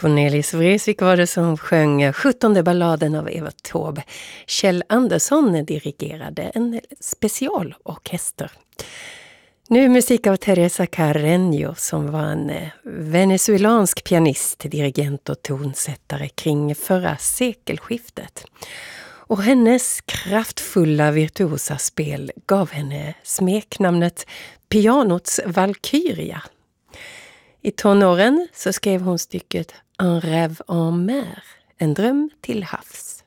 Cornelis Vreeswijk var det som sjöng 17:e balladen av Evert Taube. Kjell Andersson dirigerade en specialorkester. Nu musik av Teresa Carreño som var en venezuelansk pianist, dirigent och tonsättare kring förra sekelskiftet. Och hennes kraftfulla virtuosa spel gav henne smeknamnet Pianots Valkyria. I tonåren så skrev hon stycket Un rêve en mer, en dröm till havs.